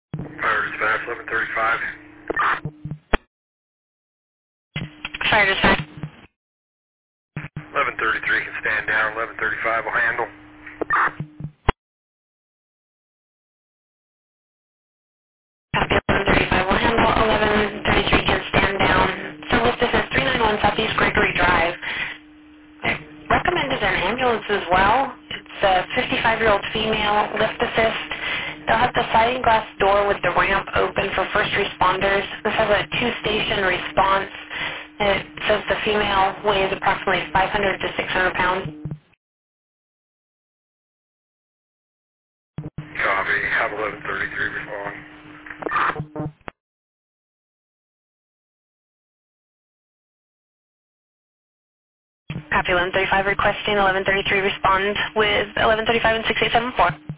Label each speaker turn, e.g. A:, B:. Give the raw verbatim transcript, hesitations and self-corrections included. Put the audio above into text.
A: Fire dispatch, eleven thirty-five.
B: Fire dispatch.
A: eleven thirty-three can stand down, eleven thirty-five will handle.
B: Copy eleven thirty-five will handle. eleven thirty-three can stand down. Service this is three nine one Southeast Gregory Drive. I recommended an ambulance as well. It's a fifty-five-year-old female, lift assist. They'll have the sliding glass door with the ramp open for first responders. This has a two-station response. It says the female weighs approximately five hundred to six hundred pounds.
A: Copy, have eleven thirty-three respond.
B: Copy eleven thirty-five requesting eleven thirty-three respond with eleven thirty-five and six eight seven four.